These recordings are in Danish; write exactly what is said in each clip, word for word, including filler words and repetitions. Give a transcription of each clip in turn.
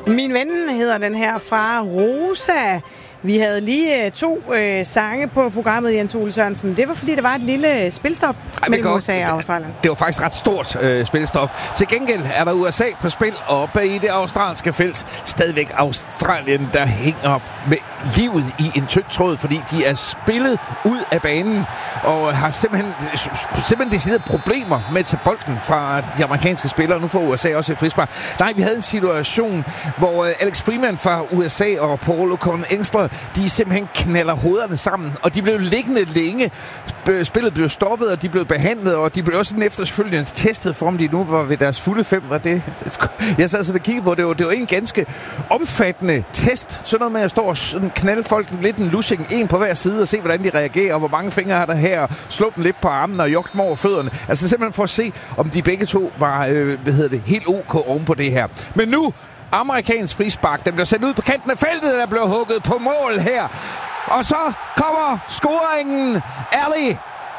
Min ven hedder den her fra Rosa. Vi havde lige uh, to uh, sange på programmet, Jens Ole Sørensen. Det var, fordi der var et lille spilstop Ej, mellem U S A og Australien. Det var faktisk ret stort uh, spilstop. Til gengæld er der U S A på spil, og bag i det australske felt stadigvæk Australien, der hænger med livet i en tynd tråd, fordi de er spillet ud af banen og har simpelthen, simpelthen decideret problemer med at tage bolden fra de amerikanske spillere. Nu får U S A også et frispark. Nej, vi havde en situation, hvor uh, Alex Freeman fra U S A og Paul O'Connor, de simpelthen knalder hovederne sammen, og de blev liggende længe. Spillet blev stoppet, og de blev behandlet, og de blev også den efterfølgende testet for, om de nu var ved deres fulde fem, og det, jeg sad så og kiggede på, det var, det var en ganske omfattende test. Sådan noget med at stå og knalde folk lidt en lussing, en på hver side, og se, hvordan de reagerer, og hvor mange fingre har der her, og slå dem lidt på armen og jogge dem over fødderne. Altså simpelthen for at se, om de begge to var, øh, hvad hedder det, helt ok oven på det her. Men nu amerikansk frispark. Den blev sendt ud på kanten af feltet, der blev hugget på mål her. Og så kommer scoringen. Ali,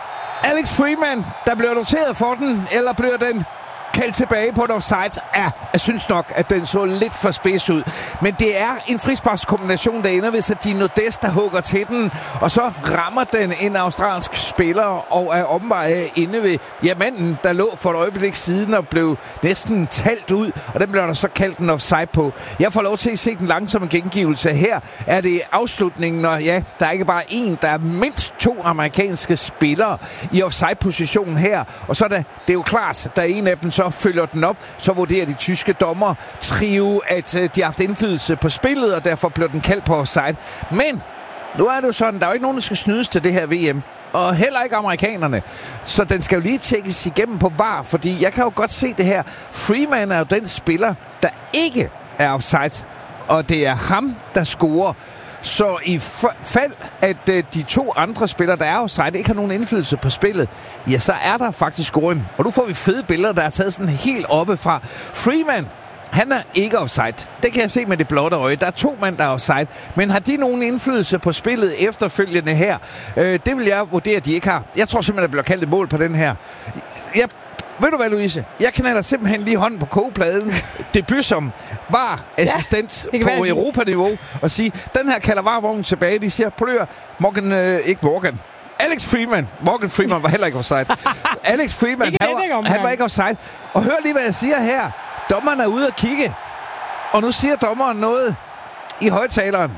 Alex Freeman, der bliver noteret for den, eller bliver den kaldt tilbage på en offside? Ja, jeg synes nok, at den så lidt for spids ud. Men det er en frisparkskombination, der ender ved, at Dino Dest, der hugger til den, og så rammer den en australsk spiller, og er omveje inde ved ja, manden, der lå for et øjeblik siden og blev næsten talt ud, og den blev der så kaldt en offside på. Jeg får lov til at se den langsomme gengivelse. Her er det afslutningen, og ja, der er ikke bare en, der er mindst to amerikanske spillere i offside-positionen her, og så er det, det er jo klart, der er en af dem, så følger den op, så vurderer de tyske dommer trio, at øh, de har haft indflydelse på spillet, og derfor blev den kaldt på offside. Men nu er det jo sådan, der er jo ikke nogen, der skal snydes til det her V M. Og heller ikke amerikanerne. Så den skal jo lige tjekkes igennem på V A R, fordi jeg kan jo godt se det her. Freeman er jo den spiller, der ikke er offside, og det er ham, der scorer. Så i fald, at øh, de to andre spillere, der er offside, ikke har nogen indflydelse på spillet, ja, så er der faktisk scoring. Og nu får vi fede billeder, der er taget sådan helt oppe fra. Freeman, han er ikke offside. Det kan jeg se med det blotte øje. Der er to mand, der er offside. Men har de nogen indflydelse på spillet efterfølgende her? Øh, det vil jeg vurdere, at de ikke har. Jeg tror simpelthen, der bliver kaldt et mål på den her. Jeg Ved du hvad, Louise? Jeg knalder simpelthen lige hånden på kogepladen. Debut som V A R-assistent ja, på Europa-niveau. Og sige, den her kalder V A R-vognen tilbage. De siger, prøv Morgan, øh, ikke Morgan. Alex Freeman. Morgan Freeman var heller ikke offside. Alex Freeman, han var, han var ikke offside. Og hør lige, hvad jeg siger her. Dommeren er ude at kigge. Og nu siger dommeren noget i højtaleren.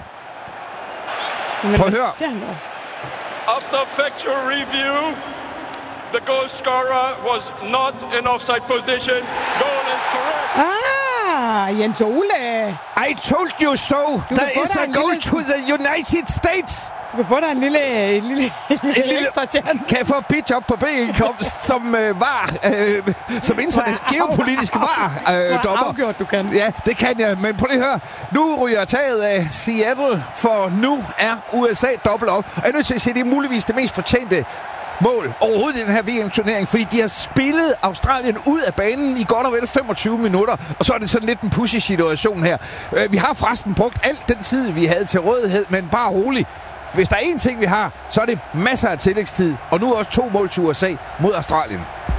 Prøv at høre. After factual review, the goal scorer was not in offside position. Goal is correct. Ah, Jens Ole. I told you so. There is a goal lille... to the United States. Du kan få dig en lille, en lille, en lille ekstra chance. Kan jeg få pitch op på B-indkomst som øh, V A R, øh, som internet geopolitisk V A R-dommer? Øh, afgjort, du kan. Ja, det kan jeg, men prøv lige at høre. Nu ryger taget af Seattle, for nu er U S A dobbelt op. Jeg er nødt til at sige, det er muligvis det mest fortjente mål overhovedet i den her V M-turnering, fordi de har spillet Australien ud af banen i godt og vel femogtyve minutter, og så er det sådan lidt en pushy situation her. Vi har forresten brugt alt den tid, vi havde til rådighed, men bare roligt. Hvis der er én ting, vi har, så er det masser af tillægstid, og nu også to mål til U S A mod Australien.